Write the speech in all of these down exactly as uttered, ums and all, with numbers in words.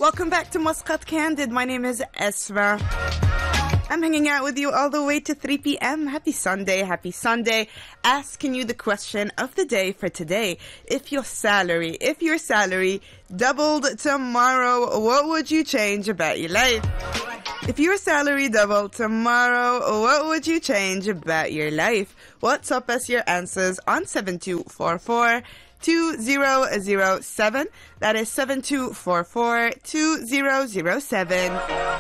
Welcome back to Muscat Candid. My name is Esma. I'm hanging out with you all the way to three p.m. Happy Sunday, happy Sunday. Asking you the question of the day for today. If your salary, if your salary doubled tomorrow, what would you change about your life? If your salary doubled tomorrow, what would you change about your life? What's up as your answers on seven two four four, two zero zero seven. That is seven two four four, two zero zero seven.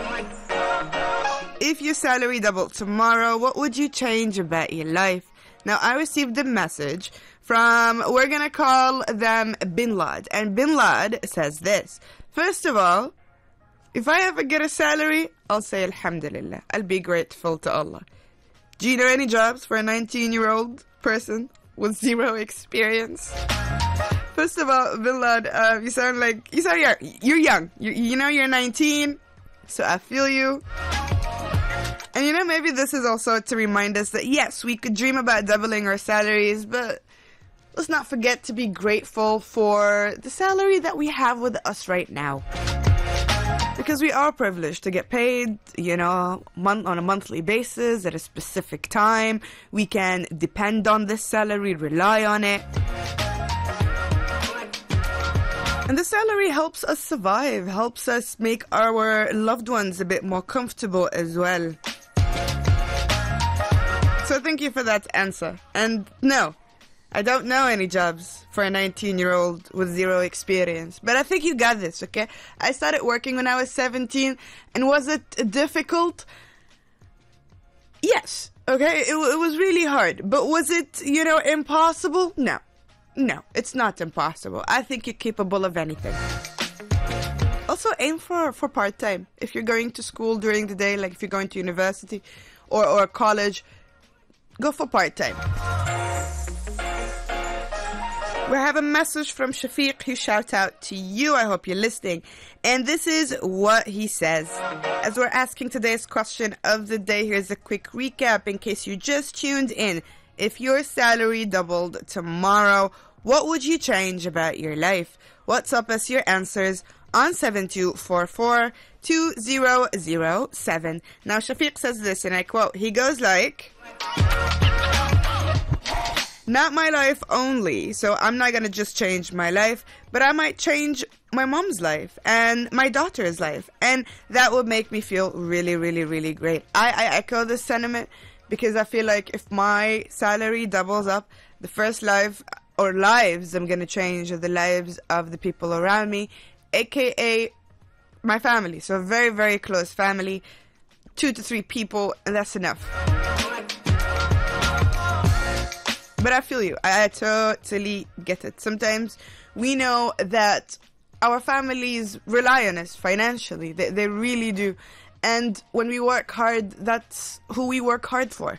If your salary doubled tomorrow, what would you change about your life? Now, I received a message from, we're going to call them Bin Lad. And Bin Lad says this. First of all, if I ever get a salary, I'll say Alhamdulillah. I'll be grateful to Allah. Do you know any jobs for a nineteen-year-old person with zero experience? First of all, Bin Lad, uh, you sound like, you sound young. You're young. You, you know you're nineteen, so I feel you. And you know, maybe this is also to remind us that yes, we could dream about doubling our salaries, but let's not forget to be grateful for the salary that we have with us right now. Because we are privileged to get paid, you know, month on a monthly basis at a specific time. We can depend on this salary, rely on it. And the salary helps us survive, helps us make our loved ones a bit more comfortable as well. So thank you for that answer. And no, I don't know any jobs for a nineteen-year-old with zero experience. But I think you got this, okay? I started working when I was seventeen. And was it difficult? Yes, okay? It, it was really hard. But was it, you know, impossible? No. No, it's not impossible. I think you're capable of anything. Also, aim for, for part-time. If you're going to school during the day, like if you're going to university or, or college, go for part-time. We have a message from Shafiq. He shout out to you. I hope you're listening. And this is what he says. As we're asking today's question of the day, here's a quick recap in case you just tuned in. If your salary doubled tomorrow, what would you change about your life? What's up as your answers on seven two four four, two zero zero seven. Now, Shafiq says this, and I quote, he goes like, not my life only, so I'm not going to just change my life, but I might change my mom's life and my daughter's life, and that would make me feel really, really, really great. I, I echo this sentiment because I feel like if my salary doubles up, the first life or lives I'm going to change are the lives of the people around me, aka my family. So a very, very close family, two to three people, and that's enough. But I feel you. I totally get it. Sometimes we know that our families rely on us financially. They, they really do. And when we work hard, that's who we work hard for.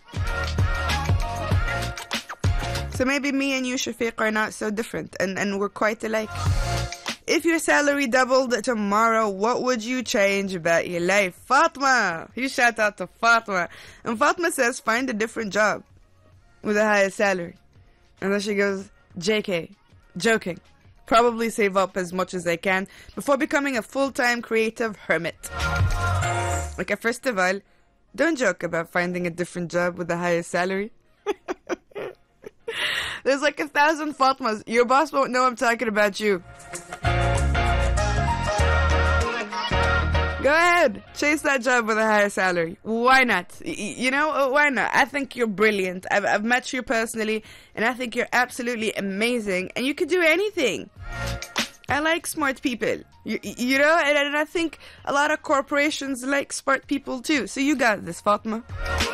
So maybe me and you, Shafiq, are not so different. And, and we're quite alike. If your salary doubled tomorrow, what would you change about your life? Fatma! You shout out to Fatma. And Fatma says, find a different job with a higher salary. And then she goes, J K, joking. Probably save up as much as I can before becoming a full-time creative hermit. Okay, first of all, don't joke about finding a different job with a higher salary. There's like a thousand Fatmas. Your boss won't know I'm talking about you. Go ahead, chase that job with a higher salary. Why not? Y- you know, why not? I think you're brilliant. I've, I've met you personally, and I think you're absolutely amazing, and you could do anything. I like smart people, you, you know, and, and I think a lot of corporations like smart people too. So you got this, Fatma.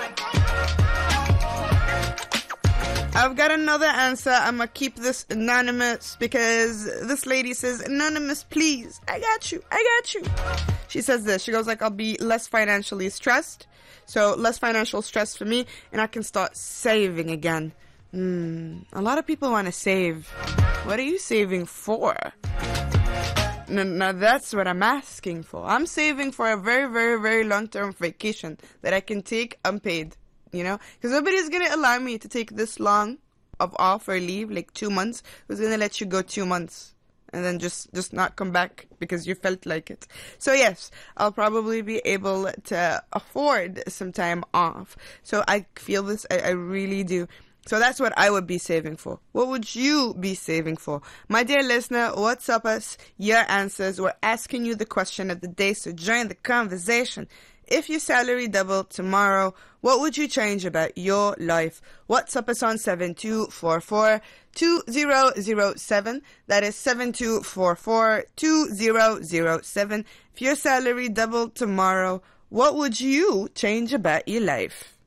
I've got another answer. I'm gonna keep this anonymous because this lady says, anonymous, please. I got you. I got you. She says this. She goes like, I'll be less financially stressed. So less financial stress for me, and I can start saving again. Hmm. A lot of people want to save. What are you saving for? Now, now that's what I'm asking for. I'm saving for a very, very, very long-term vacation that I can take unpaid. You know, because nobody's going to allow me to take this long of off or leave, like two months. Who's going to let you go two months and then just, just not come back because you felt like it. So yes, I'll probably be able to afford some time off. So I feel this, I, I really do. So that's what I would be saving for. What would you be saving for? My dear listener, what's up us? Your answers. We're asking you the question of the day, so join the conversation. If your salary doubled tomorrow, what would you change about your life? WhatsApp us on seven two four four, two zero zero seven. That is seven two four four, two zero zero seven. If your salary doubled tomorrow, what would you change about your life?